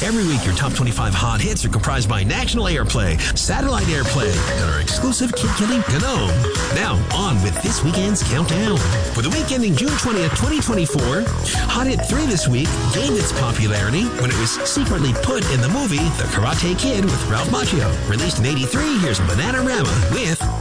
Every week, your top 25 hot hits are comprised by national airplay, satellite airplay, and our exclusive kid-killing Gnome. Now, on with this weekend's countdown. For the week ending June 20th, 2024, Hot Hit 3 this week gained its popularity when it was secretly put in the movie The Karate Kid with Ralph Macchio. Released in '83, here's Bananarama with